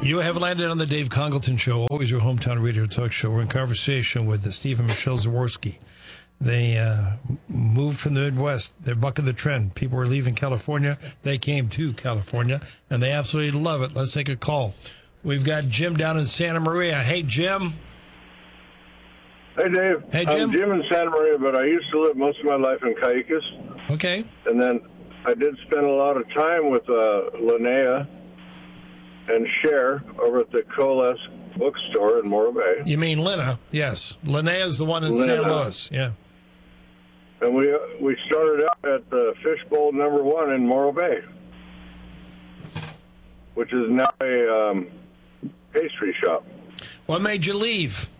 You have landed on the Dave Congleton Show, always your hometown radio talk show. We're in conversation with Steve and Michelle Zaworski. They moved from the Midwest. They're bucking the trend. People were leaving California. They came to California, and they absolutely love it. Let's take a call. We've got Jim down in Santa Maria. Hey, Jim. Hey, Dave. Hey, Jim. I'm Jim in Santa Maria, but I used to live most of my life in Cayucas. Okay. And then I did spend a lot of time with Linnea and Cher over at the Coalesce bookstore in Morro Bay. You mean Lena? Yes. Linnea is the one in St. Louis. Yeah. And we started out at the Fishbowl #1 in Morro Bay, which is now a pastry shop. What made you leave?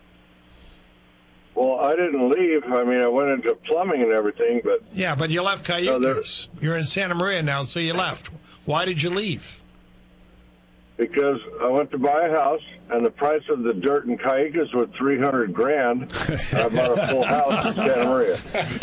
Well, I didn't leave. I mean, I went into plumbing and everything, but... Yeah, but you left Cayucas. You're in Santa Maria now, so you left. Why did you leave? Because I went to buy a house, and the price of the dirt in Cayucas was $300,000. I bought a full house in Santa Maria.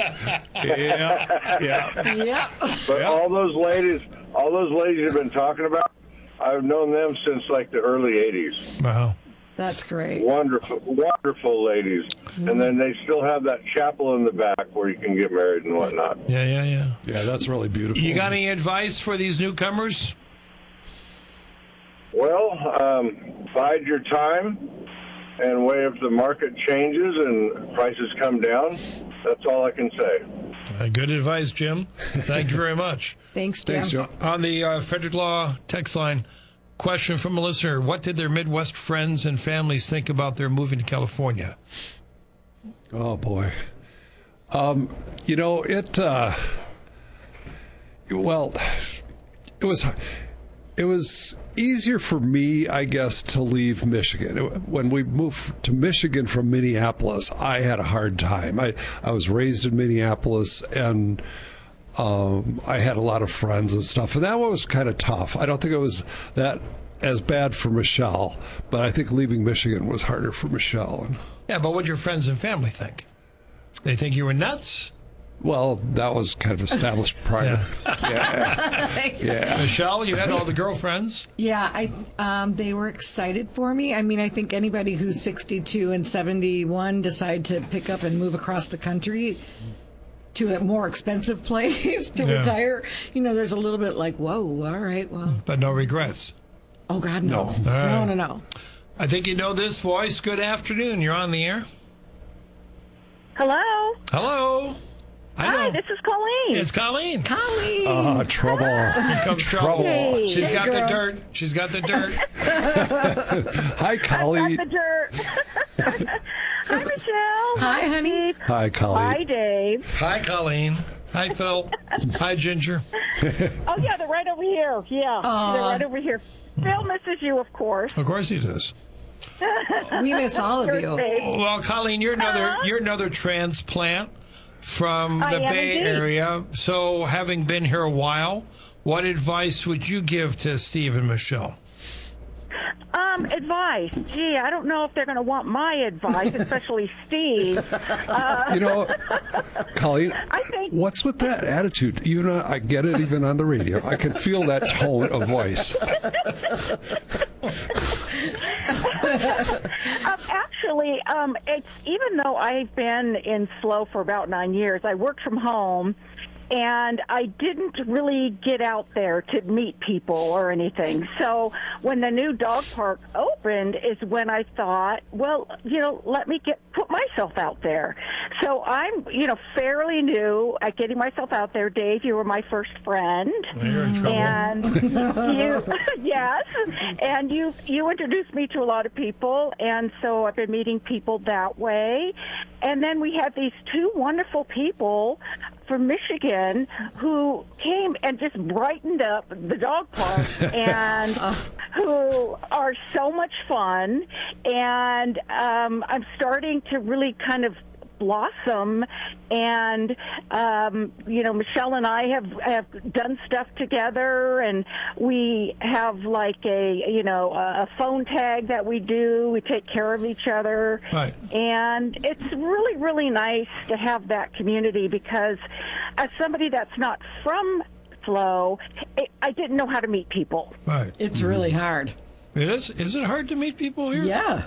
Yeah. But all those ladies you've been talking about, I've known them since like the early '80s. Wow. That's great. Wonderful ladies. And then they still have that chapel in the back where you can get married and whatnot. Yeah. Yeah, that's really beautiful. You got any advice for these newcomers? Well, bide your time and wait if the market changes and prices come down. That's all I can say. Good advice, Jim. Thank you very much. Thanks, Jim. Thanks, Joe. On the Frederick Law text line, question from a listener. What did their Midwest friends and families think about their moving to California? Oh, boy. It was easier for me, I guess, to leave Michigan. When we moved to Michigan from Minneapolis, I had a hard time. I was raised in Minneapolis, and I had a lot of friends and stuff, and that one was kind of tough. I don't think it was that as bad for Michelle, but I think leaving Michigan was harder for Michelle. Yeah, but what did your friends and family think? They think you were nuts? Well, that was kind of established prior. Yeah. Michelle, you had all the girlfriends. Yeah, they were excited for me. I mean, I think anybody who's 62 and 71 decide to pick up and move across the country to a more expensive place to retire, there's a little bit like, whoa, all right, well. But no regrets. Oh, God, no. No. I think you know this voice. Good afternoon. You're on the air. Hello. Hello. Hi, this is Colleen. It's Colleen. Oh, trouble. Here comes trouble. Hey. She's got the dirt. She's got the dirt. Hi, Colleen. Got the dirt. Hi, Michelle. Hi, honey. Hi, Colleen. Hi, Dave. Hi, Colleen. Hi, Phil. Hi, Ginger. Oh, yeah, they're right over here. Yeah, they're right over here. Phil misses you, of course. Of course he does. We miss all of you. Well, Colleen, you're another transplant from the Bay Area. So, having been here a while, what advice would you give to Steve and Michelle? Advice. Gee, I don't know if they're going to want my advice, especially Steve. Colleen, I think, what's with that attitude? Even I get it even on the radio. I can feel that tone of voice. Actually, it's even though I've been in SLO for about 9 years, I worked from home. And I didn't really get out there to meet people or anything. So when the new dog park opened is when I thought, well, let me put myself out there. So I'm, fairly new at getting myself out there. Dave, you were my first friend. Well, you're in trouble. And yes, and you introduced me to a lot of people, and so I've been meeting people that way. And then we had these two wonderful people from Michigan who came and just brightened up the dog park and who are so much fun. And I'm starting to really kind of blossom, and Michelle and I have done stuff together, and we have like a phone tag that we do. We take care of each other, right. And it's really, really nice to have that community, because as somebody that's not from SLO, I didn't know how to meet people. Right. It's really hard. It is. Is it hard to meet people here? Yeah.